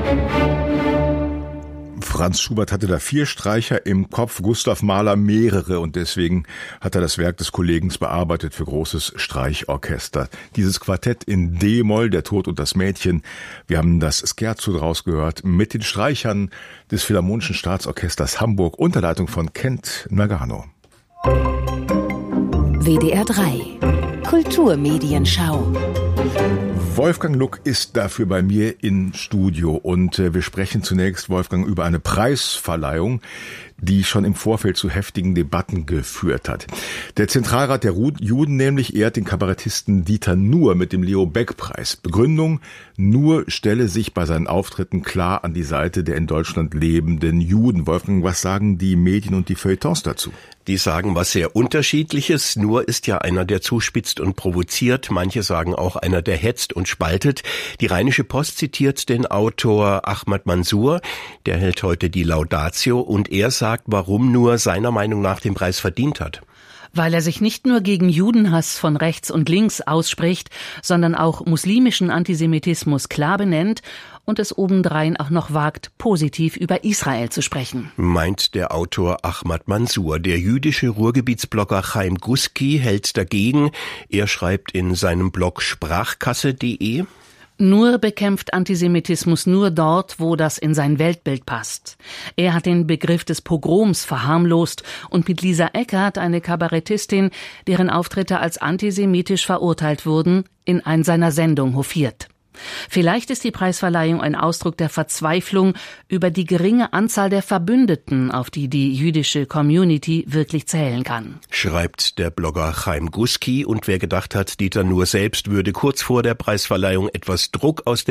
Franz Schubert hatte da 4 Streicher im Kopf, Gustav Mahler mehrere, und deswegen hat er das Werk des Kollegen bearbeitet für großes Streichorchester. Dieses Quartett in D-Moll, der Tod und das Mädchen. Wir haben das Scherzo draus gehört mit den Streichern des Philharmonischen Staatsorchesters Hamburg unter Leitung von Kent Nagano. WDR 3 Kulturmedienschau. Wolfgang Luck ist dafür bei mir im Studio und wir sprechen zunächst, Wolfgang, über eine Preisverleihung, die schon im Vorfeld zu heftigen Debatten geführt hat. Der Zentralrat der Juden nämlich ehrt den Kabarettisten Dieter Nuhr mit dem Leo-Beck-Preis. Begründung: Nuhr stelle sich bei seinen Auftritten klar an die Seite der in Deutschland lebenden Juden. Wolfgang, was sagen die Medien und die Feuilletons dazu? Die sagen was sehr Unterschiedliches. Nuhr ist ja einer, der zuspitzt und provoziert. Manche sagen auch einer, der hetzt und spaltet. Die Rheinische Post zitiert den Autor Ahmad Mansour. Der hält heute die Laudatio und er sagt, warum Nuhr seiner Meinung nach den Preis verdient hat. Weil er sich nicht nur gegen Judenhass von rechts und links ausspricht, sondern auch muslimischen Antisemitismus klar benennt und es obendrein auch noch wagt, positiv über Israel zu sprechen. Meint der Autor Ahmad Mansour. Der jüdische Ruhrgebietsblogger Chaim Guski hält dagegen. Er schreibt in seinem Blog Sprachkasse.de: Nuhr bekämpft Antisemitismus nur dort, wo das in sein Weltbild passt. Er hat den Begriff des Pogroms verharmlost und mit Lisa Eckert, eine Kabarettistin, deren Auftritte als antisemitisch verurteilt wurden, in einer seiner Sendungen hofiert. Vielleicht ist die Preisverleihung ein Ausdruck der Verzweiflung über die geringe Anzahl der Verbündeten, auf die die jüdische Community wirklich zählen kann. Schreibt der Blogger Chaim Guski. Und wer gedacht hat, Dieter Nuhr selbst würde kurz vor der Preisverleihung etwas Druck aus der